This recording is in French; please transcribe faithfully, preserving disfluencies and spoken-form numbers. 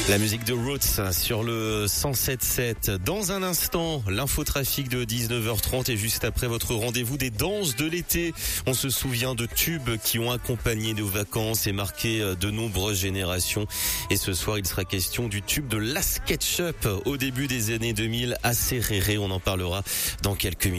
La musique de Roots sur le cent sept sept. Dans un instant, l'infotrafic de dix-neuf heures trente et juste après votre rendez-vous des danses de l'été. On se souvient de tubes qui ont accompagné nos vacances et marqué de nombreuses générations. Et ce soir, il sera question du tube de la SketchUp au début des années deux mille, assez réré. On en parlera dans quelques minutes.